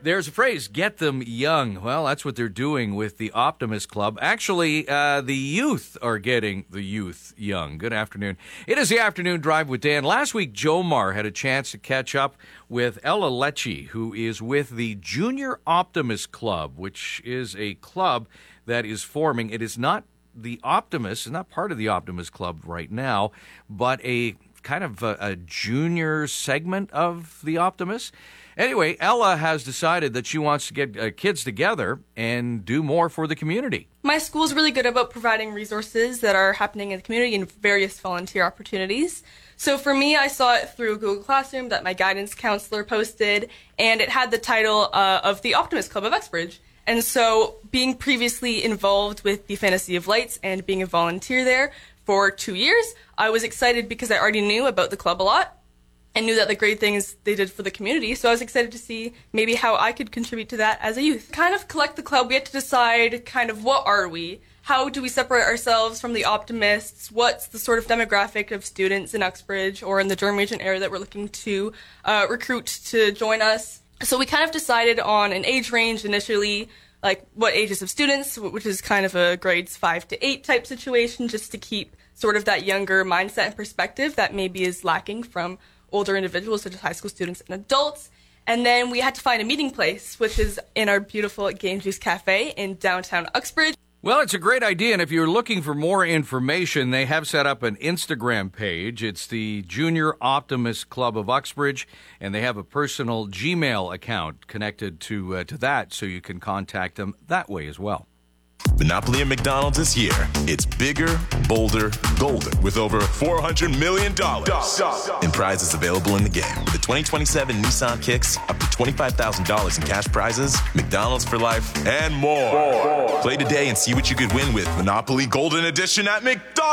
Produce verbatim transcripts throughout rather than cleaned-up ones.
There's a phrase, get them young. Well, that's what they're doing with the Optimist Club. Actually, uh, the youth are getting the youth young. Good afternoon. It is the Afternoon Drive with Dan. Last week, Jomar had a chance to catch up with Ella Lecce, who is with the Junior Optimist Club, which is a club that is forming. It is not the Optimist, it's not part of the Optimist Club right now, but a kind of a, a junior segment of the Optimist. Anyway, Ella has decided that she wants to get uh, kids together and do more for the community. My school is really good about providing resources that are happening in the community and various volunteer opportunities. So for me, I saw it through Google Classroom that my guidance counselor posted, and it had the title uh, of the Optimist Club of Uxbridge. And so being previously involved with the Fantasy of Lights and being a volunteer there for two years, I was excited because I already knew about the club a lot and knew that the great things they did for the community. So I was excited to see maybe how I could contribute to that as a youth. Kind of collect the club, we had to decide kind of what are we? How do we separate ourselves from the optimists? What's the sort of demographic of students in Uxbridge or in the Durham Region area that we're looking to uh, recruit to join us? So we kind of decided on an age range initially, like what ages of students, which is kind of a grades five to eight type situation, just to keep sort of that younger mindset and perspective that maybe is lacking from older individuals such as high school students and adults. And then we had to find a meeting place, which is in our beautiful Game Juice Cafe in downtown Uxbridge. Well, it's a great idea, and if you're looking for more information, they have set up an Instagram page. It's the Junior Optimist Club of Uxbridge, and they have a personal Gmail account connected to uh, to that, so you can contact them that way as well. Monopoly at McDonald's is here. It's bigger, bolder, golden, with over four hundred million dollars in prizes available in the game. With the twenty twenty-seven Nissan Kicks, up to twenty-five thousand dollars in cash prizes, McDonald's for life, and more. more. Play today and see what you could win with Monopoly Golden Edition at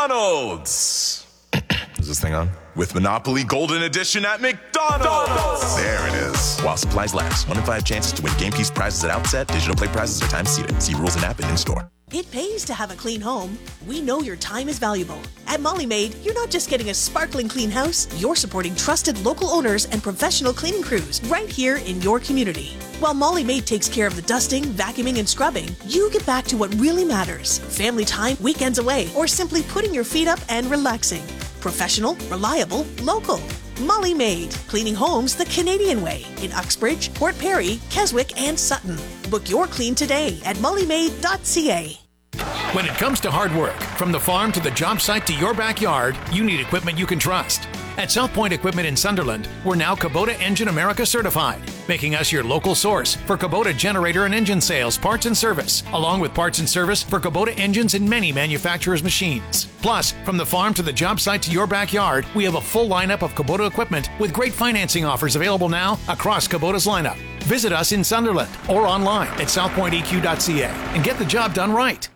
McDonald's. Is this thing on? With Monopoly Golden Edition at McDonald's. There it is. While supplies last. One in five chances to win game piece prizes at outset. Digital play prizes are time seated. See rules and app and in-store. It pays to have a clean home. We know your time is valuable. At Molly Maid, you're not just getting a sparkling clean house, you're supporting trusted local owners and professional cleaning crews right here in your community. While Molly Maid takes care of the dusting, vacuuming, and scrubbing, you get back to what really matters. Family time, weekends away, or simply putting your feet up and relaxing. Professional, reliable, local. Molly Maid, cleaning homes the Canadian way in Uxbridge, Port Perry, Keswick, and Sutton. Book your clean today at molly maid dot c a. When it comes to hard work, from the farm to the job site to your backyard, you need equipment you can trust. At South Point Equipment in Sunderland, we're now Kubota Engine America certified, making us your local source for Kubota generator and engine sales, parts and service, along with parts and service for Kubota engines and many manufacturers' machines. Plus, from the farm to the job site to your backyard, we have a full lineup of Kubota equipment with great financing offers available now across Kubota's lineup. Visit us in Sunderland or online at south point e q dot c a and get the job done right.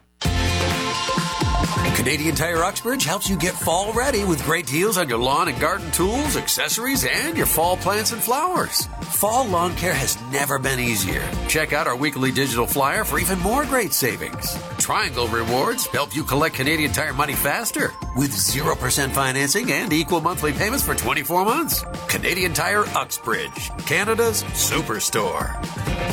Canadian Tire Uxbridge helps you get fall ready with great deals on your lawn and garden tools, accessories, and your fall plants and flowers. Fall lawn care has never been easier. Check out our weekly digital flyer for even more great savings. Triangle Rewards help you collect Canadian Tire money faster with zero percent financing and equal monthly payments for twenty-four months. Canadian Tire Uxbridge, Canada's superstore.